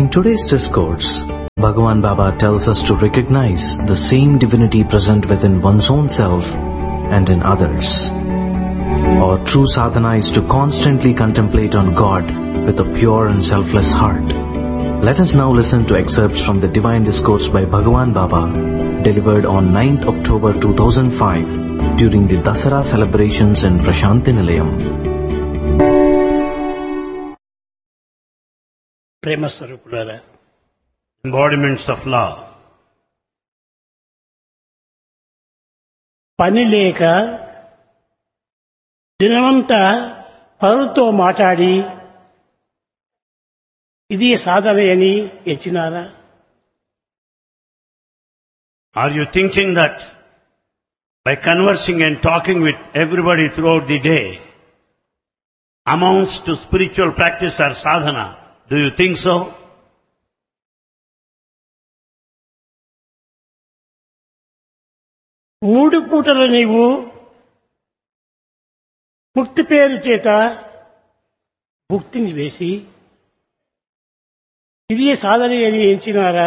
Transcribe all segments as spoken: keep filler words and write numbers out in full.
In today's discourse, Bhagavan Baba tells us to recognize the same divinity present within one's own self and in others. Our true sadhana is to constantly contemplate on God with a pure and selfless heart. Let us now listen to excerpts from the Divine Discourse by Bhagavan Baba, delivered on ninth October two thousand five during the Dasara celebrations in Prashanti Nilayam. ప్రేమ స్వరూపులారా, embodiments of love. పని లేక దినమంతా పరులతో మాట్లాడి ఇది సాధన అని ఎంచినారా? Are you thinking that by conversing and talking with everybody throughout the day amounts to spiritual practice or sadhana? Do you think so? మూడు పూటలు నీవు ముక్తి పేరు చేత భుక్తిని వేసి ఇది సాధన అని ఎంచినారా?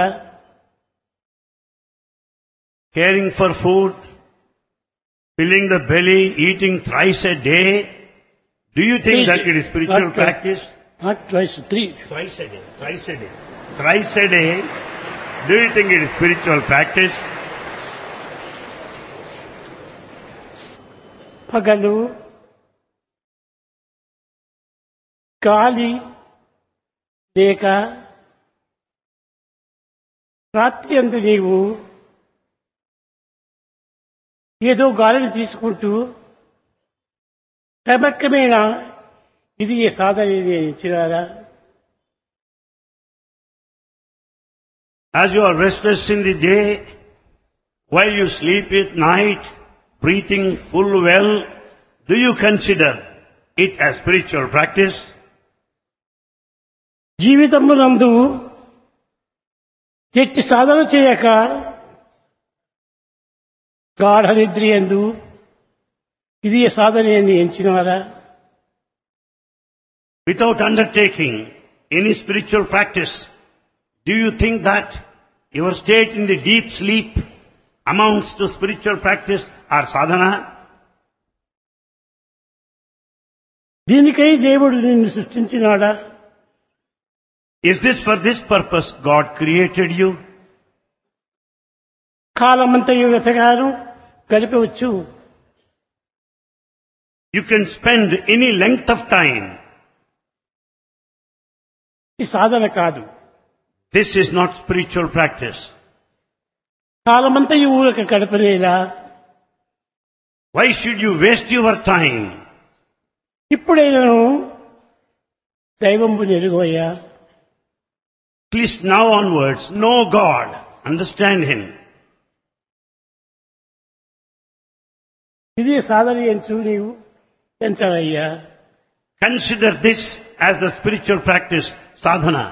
Caring for food, filling the belly, eating thrice a day. Do you think Please, that it is spiritual not, practice? Not twice, three. Thrice a day, thrice a day. Thrice a day. Do you think it is spiritual practice? పగలు గాలి లేక రాత్రి అందు నీవు ఏదో గాలిని తీసుకుంటూ క్రమక్రమేణా ఇది ఏ సాధన ఇచ్చినారా? As you are restless in the day, while you sleep at night, breathing full well, do you consider it as spiritual practice? జీవితమునందు ఎట్టి సాధన చేయక గాఢ నిద్రయందు ఇది సాధన అని ఎంచినారా? Without undertaking any spiritual practice, do you think that your state in the deep sleep amounts to spiritual practice or sadhana? దీనికై దేవుడు నిన్ను సృష్టించినాడా? Is this for this purpose God created you? కాలమంతయు వ్యతగాను గడిపవచ్చు. You can spend any length of time. ఇది సాధన కాదు. This is not spiritual practice. కాలమంతయు ఊరక గడపనేలా. Why should you waste your time? ఇప్పుడైనను దైవంబు ఎరుగవయ్యా. At least now onwards, know God, understand Him. ఇది సాధన ఎంచు నీవు ఎంచవయ్యా. Consider this as the spiritual practice, sadhana.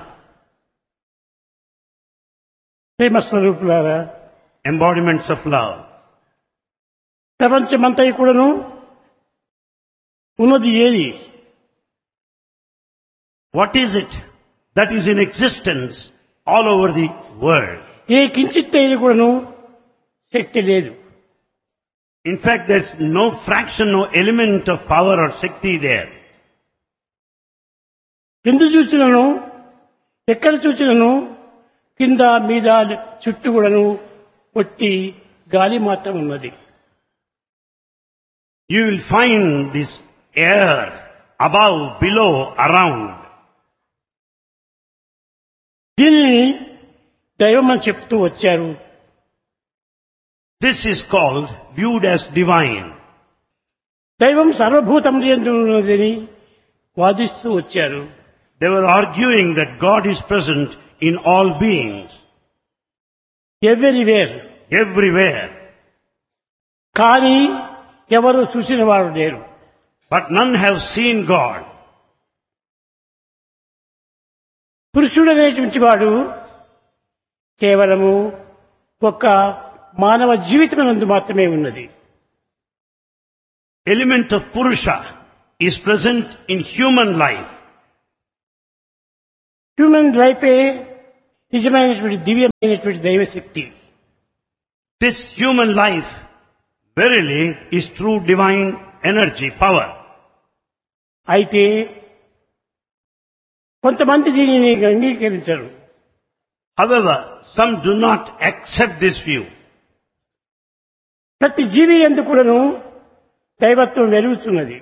ప్రేమ స్వరూపులారా, Embodiments of love. ప్రపంచమంతయు కూడాను ఉన్నది ఏది? What is it that is in existence all over the world? ఏ కించిత్తైన కూడాను శక్తి లేదు. In fact, there's no fraction, no element of power or Shakti there. ఎందు చూసినను ఎక్కడ చూసినను కింద మీద చుట్టూ కూడాను ఒట్టి గాలి మాత్రం ఉన్నది. You will find this air above, below, around. దీనిని దైవం అని చెప్తూ వచ్చారు. This is called, viewed as divine. దైవం సర్వభూతం ఉన్నదని వాదిస్తూ వచ్చారు. They were arguing that God is present in all beings, everywhere. everywhere. కానీ ఎవరు చూసిన వారు లేరు. But none have seen God. పురుషుడనేటువంటి వాడు కేవలము ఒక మానవ జీవితమునందు మాత్రమే ఉన్నది. Element of Purusha is present in human life. Human లైఫే నిజమైనటువంటి దివ్యమైనటువంటి దైవశక్తి. This human life verily is true divine energy, power. అయితే కొంతమంది దీనిని అంగీకరించరు. However, some do not accept this view. ప్రతి జీవి యందు కూడాను దైవత్వం వెలుగుతున్నది.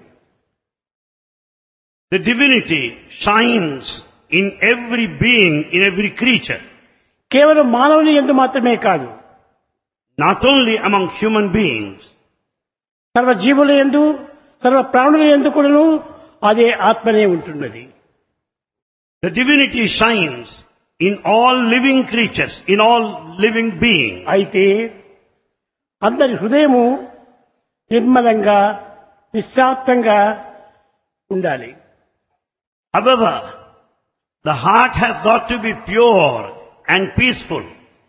The divinity shines in every being, in every creature. కేవలం మానవుని యందు మాత్రమే కాదు, Not only among human beings, సర్వ జీవుల యందు సర్వ ప్రాణుల యందు కూడాను అదే ఆత్మనే ఉంటున్నది. the divinity shines in all living creatures, in all living beings. అయితే అందరి హృదయము నిర్మలంగా నిశ్శాంతంగా ఉండాలి. However, the heart has got to be pure and peaceful.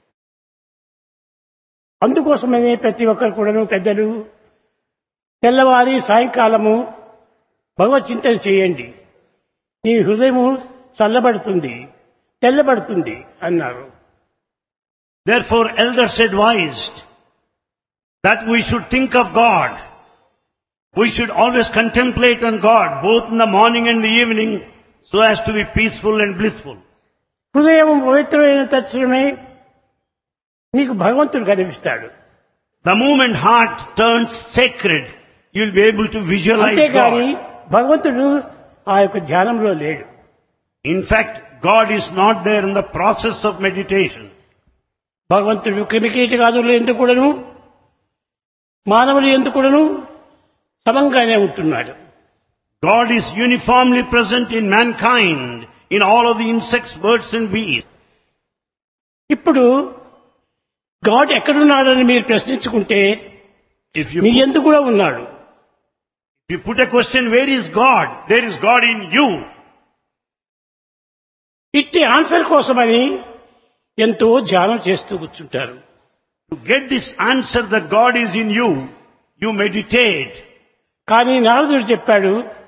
అందుకోసమనే ప్రతి ఒక్కరు కూడాను పెద్దలు తెల్లవారి సాయంకాలము భగవత్ చింతన చేయండి, నీ హృదయము చల్లబడుతుంది, తెల్లబడుతుంది అన్నారు. Therefore, elders advised that we should think of God. We should always contemplate on God, both in the morning and the evening, so as to be peaceful and blissful. హృదయం పవిత్రమైన తక్షణమే నీకు భగవంతుడు కనిపిస్తాడు. The moment heart turns sacred, you'll be able to visualize అంతేగాని God. భగవంతుడు ఆ యొక్క ధ్యానంలో లేడు. In fact, God is not there in the process of meditation. భగవంతుడు క్రిమికీటకాదులు ఎందుకు కూడాను మానవులు ఎందుకు కూడాను సమంగానే ఉంటున్నాడు. God is uniformly present in mankind, in all of the insects, birds and bees. ఇప్పుడు గాడ్ ఎక్కడున్నాడని మీరు ప్రశ్నించుకుంటే If you మీ put, ఎందుకు కూడా ఉన్నాడు. if you put a question, where is God? There is God in you. ఇట్టి answer కోసమని ఎంతో ధ్యానం చేస్తూ కూర్చుంటారు. To get this answer that God is in you, you meditate. కానీ నారదుడు చెప్పాడు,